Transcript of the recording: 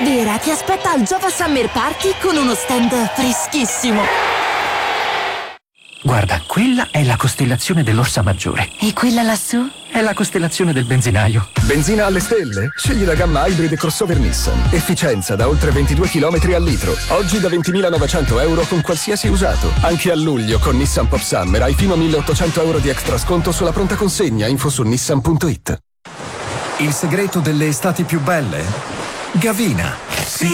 primavera ti aspetta al Jova Summer Party con uno stand freschissimo. Guarda, quella è la costellazione dell'Orsa Maggiore. E quella lassù? È la costellazione del benzinaio. Benzina alle stelle? Scegli la gamma Hybrid e crossover Nissan. Efficienza da oltre 22 km al litro. Oggi da 20.900 euro con qualsiasi usato. Anche a luglio con Nissan Pop Summer hai fino a 1.800 euro di extra sconto sulla pronta consegna. Info su nissan.it. Il segreto delle estati più belle? Gavina. Sì.